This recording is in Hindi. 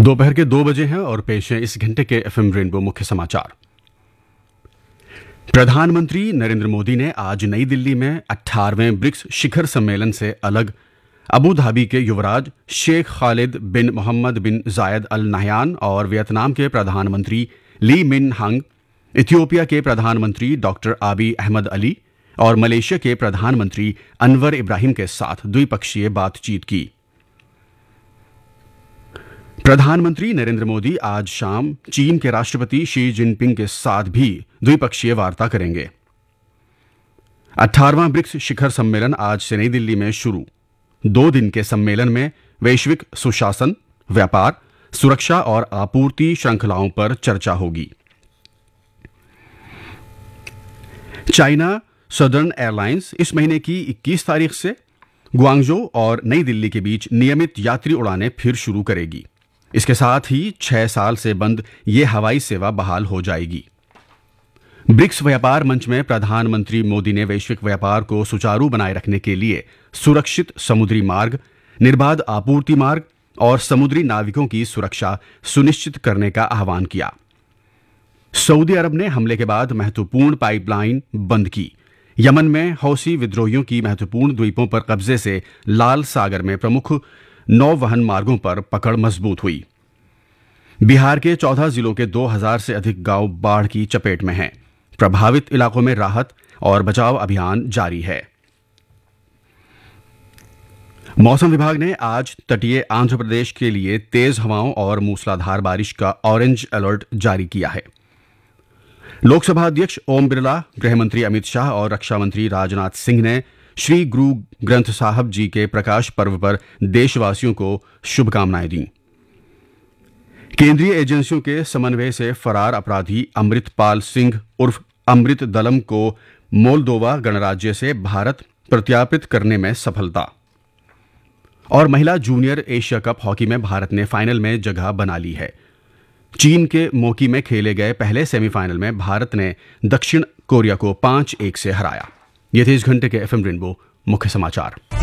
दोपहर के 2 बजे हैं और पेश है इस घंटे के एफएम रेनबो मुख्य समाचार। प्रधानमंत्री नरेंद्र मोदी ने आज नई दिल्ली में 18वें ब्रिक्स शिखर सम्मेलन से अलग अबू धाबी के युवराज शेख खालिद बिन मोहम्मद बिन जायद अल नहयान और वियतनाम के प्रधानमंत्री ली मिन हंग, इथियोपिया के प्रधानमंत्री डॉक्टर आबी अहमद अली और मलेशिया के प्रधानमंत्री अनवर इब्राहिम के साथ द्विपक्षीय बातचीत की। प्रधानमंत्री नरेंद्र मोदी आज शाम चीन के राष्ट्रपति शी जिनपिंग के साथ भी द्विपक्षीय वार्ता करेंगे। 18वां ब्रिक्स शिखर सम्मेलन आज से नई दिल्ली में शुरू। 2 दिन के सम्मेलन में वैश्विक सुशासन, व्यापार, सुरक्षा और आपूर्ति श्रृंखलाओं पर चर्चा होगी। चाइना सदर्न एयरलाइंस इस महीने की 21 तारीख से ग्वांगझो और नई दिल्ली के बीच नियमित यात्री उड़ानें फिर शुरू करेगी। इसके साथ ही 6 साल से बंद ये हवाई सेवा बहाल हो जाएगी। ब्रिक्स व्यापार मंच में प्रधानमंत्री मोदी ने वैश्विक व्यापार को सुचारू बनाए रखने के लिए सुरक्षित समुद्री मार्ग, निर्बाध आपूर्ति मार्ग और समुद्री नाविकों की सुरक्षा सुनिश्चित करने का आह्वान किया। सऊदी अरब ने हमले के बाद महत्वपूर्ण पाइपलाइन बंद की। यमन में हौसी विद्रोहियों की महत्वपूर्ण द्वीपों पर कब्जे से लाल सागर में प्रमुख नौवहन मार्गों पर पकड़ मजबूत हुई। बिहार के 14 जिलों के 2000 से अधिक गांव बाढ़ की चपेट में हैं। प्रभावित इलाकों में राहत और बचाव अभियान जारी है। मौसम विभाग ने आज तटीय आंध्र प्रदेश के लिए तेज हवाओं और मूसलाधार बारिश का ऑरेंज अलर्ट जारी किया है। लोकसभा अध्यक्ष ओम बिरला, गृह मंत्री अमित शाह और रक्षा मंत्री राजनाथ सिंह ने श्री गुरु ग्रंथ साहब जी के प्रकाश पर्व पर देशवासियों को शुभकामनाएं दी। केंद्रीय एजेंसियों के समन्वय से फरार अपराधी अमृतपाल सिंह उर्फ अमृत दलम को मोल्दोवा गणराज्य से भारत प्रत्यार्पित करने में सफलता। और महिला जूनियर एशिया कप हॉकी में भारत ने फाइनल में जगह बना ली है। चीन के मोकी में खेले गए पहले सेमीफाइनल में भारत ने दक्षिण कोरिया को 5-1 से हराया। ये थे इस घंटे के एफएम रेनबो मुख्य समाचार।